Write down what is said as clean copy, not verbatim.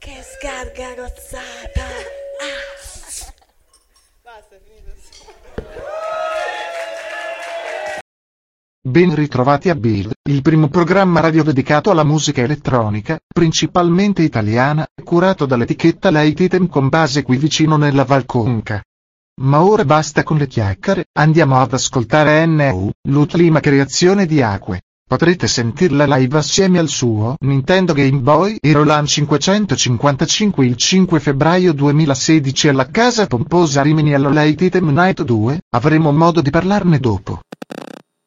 Che sgargarozzata! Basta, è finito. Ben ritrovati a Build, il primo programma radio dedicato alla musica elettronica, principalmente italiana, curato dall'etichetta Light Item con base qui vicino nella Val Conca. Ma ora basta con le chiacchiere, andiamo ad ascoltare NU, l'ultima creazione di Acque. Potrete sentirla live assieme al suo Nintendo Game Boy Roland 555 il 5 febbraio 2016 alla Casa Pomposa Rimini allo Light Item Night 2, avremo modo di parlarne dopo.